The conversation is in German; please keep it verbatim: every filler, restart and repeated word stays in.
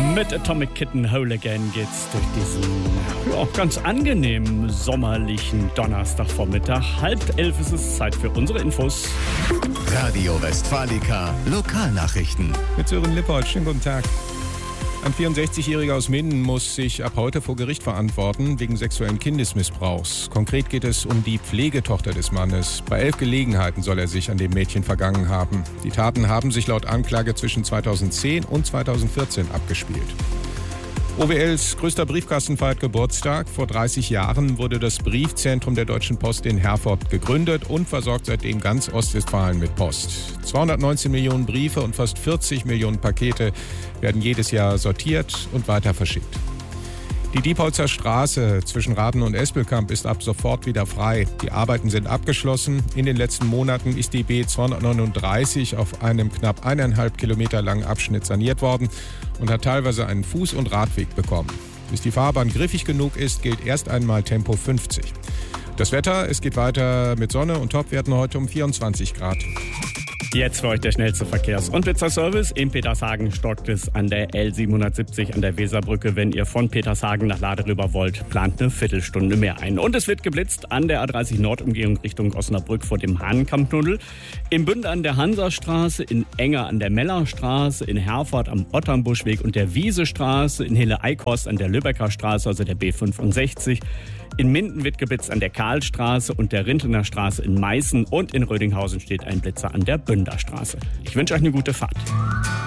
Mit Atomic Kitten Whole Again geht's durch diesen ja, ganz angenehmen sommerlichen Donnerstagvormittag. Halb elf ist es, Zeit für unsere Infos. Radio Westfalica Lokalnachrichten. Mit Sören Lippold, schönen guten Tag. Ein vierundsechzigjähriger aus Minden muss sich ab heute vor Gericht verantworten wegen sexuellen Kindesmissbrauchs. Konkret geht es um die Pflegetochter des Mannes. Bei elf Gelegenheiten soll er sich an dem Mädchen vergangen haben. Die Taten haben sich laut Anklage zwischen zweitausendzehn und zweitausendvierzehn abgespielt. O W Ls größter Briefkasten feiert Geburtstag. Vor dreißig Jahren wurde das Briefzentrum der Deutschen Post in Herford gegründet und versorgt seitdem ganz Ostwestfalen mit Post. zweihundertneunzehn Millionen Briefe und fast vierzig Millionen Pakete werden jedes Jahr sortiert und weiter verschickt. Die Diepholzer Straße zwischen Raden und Espelkamp ist ab sofort wieder frei. Die Arbeiten sind abgeschlossen. In den letzten Monaten ist die B zweihundertneununddreißig auf einem knapp eineinhalb Kilometer langen Abschnitt saniert worden und hat teilweise einen Fuß- und Radweg bekommen. Bis die Fahrbahn griffig genug ist, gilt erst einmal Tempo fünfzig. Das Wetter, es geht weiter mit Sonne und Topwerten heute um vierundzwanzig Grad. Jetzt für euch der schnellste Verkehrs- und Blitzerservice. In Petershagen stockt es an der L siebenhundertsiebzig an der Weserbrücke. Wenn ihr von Petershagen nach Lade rüber wollt, plant eine Viertelstunde mehr ein. Und es wird geblitzt an der A dreißig Nord-Umgehung Richtung Osnabrück vor dem Hahnenkamptunnel. In Bünde an der Hansastraße, in Enger an der Mellerstraße, in Herford am Otternbuschweg und der Wiesestraße, in Hille-Eichhorst an der Lübecker Straße, also der B fünfundsechzig. In Minden wird geblitzt an der Karlstraße und der Rintener Straße in Meißen und in Rödinghausen steht ein Blitzer an der Bünderstraße. Ich wünsche euch eine gute Fahrt.